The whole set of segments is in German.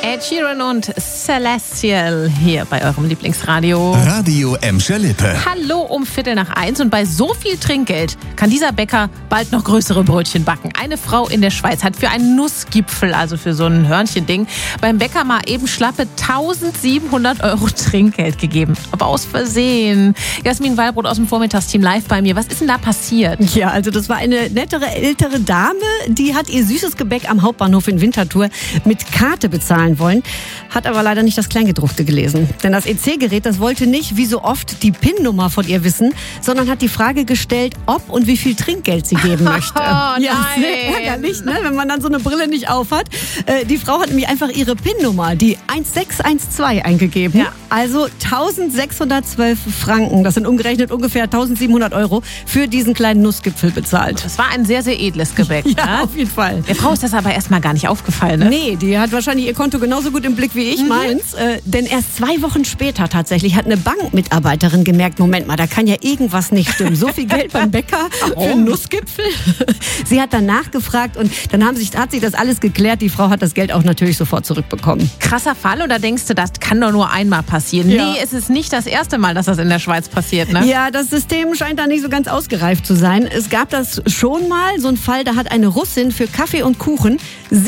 Ed Sheeran und Celestial hier bei eurem Lieblingsradio. Radio Emscher Lippe. Hallo um 1:15 und bei so viel Trinkgeld kann dieser Bäcker bald noch größere Brötchen backen. Eine Frau in der Schweiz hat für einen Nussgipfel, also für so ein Hörnchending, beim Bäcker mal eben schlappe 1.700 € Trinkgeld gegeben. Aber aus Versehen. Jasmin Wallbrot aus dem Vormittagsteam live bei mir. Was ist denn da passiert? Ja, also das war eine nettere ältere Dame, die hat ihr süßes Gebäck am Hauptbahnhof in Winterthur mit Karte bezahlen wollen, hat aber leider nicht das Kleingedruckte gelesen. Denn das EC-Gerät, das wollte nicht, wie so oft, die PIN-Nummer von ihr wissen, sondern hat die Frage gestellt, ob und wie viel Trinkgeld sie geben möchte. Oh, ja, sehr ärgerlich, ne? Wenn man dann so eine Brille nicht aufhat. Die Frau hat nämlich einfach ihre PIN-Nummer, die 1612, eingegeben. Ja. Also 1612 Franken, das sind umgerechnet ungefähr 1.700 € für diesen kleinen Nussgipfel bezahlt. Das war ein sehr, sehr edles Gebäck. Ja, ne? auf jeden Fall. Der Frau ist das aber erstmal gar nicht aufgefallen. Ne? Nee, die hat wahrscheinlich ihr Konto genauso gut im Blick wie ich meins. Denn erst 2 Wochen später tatsächlich hat eine Bankmitarbeiterin gemerkt, Moment mal, da kann ja irgendwas nicht stimmen. So viel Geld beim Bäcker für einen Nussgipfel. Sie hat dann nachgefragt und dann hat sich das alles geklärt. Die Frau hat das Geld auch natürlich sofort zurückbekommen. Krasser Fall, oder denkst du, das kann doch nur einmal passieren? Ja. Nee, es ist nicht das erste Mal, dass das in der Schweiz passiert, ne? Ja, das System scheint da nicht so ganz ausgereift zu sein. Es gab das schon mal, so ein Fall, da hat eine Russin für Kaffee und Kuchen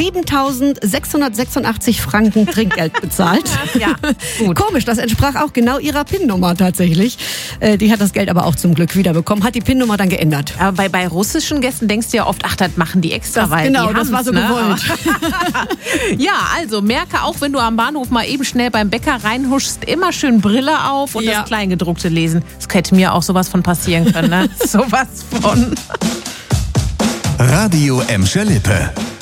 7.686 Franken Trinkgeld bezahlt. Ja, gut. Komisch, das entsprach auch genau ihrer PIN-Nummer tatsächlich. Die hat das Geld aber auch zum Glück wiederbekommen, hat die PIN-Nummer dann geändert. Aber bei russischen Gästen denkst du ja oft, ach, das machen die extra, weil Genau, die das war so ne? gewollt. Ja, also merke auch, wenn du am Bahnhof mal eben schnell beim Bäcker reinhuschst, immer schön Brille auf und Ja. das Kleingedruckte lesen. Das hätte mir auch sowas von passieren können, ne? Sowas von. Radio Emscher Lippe.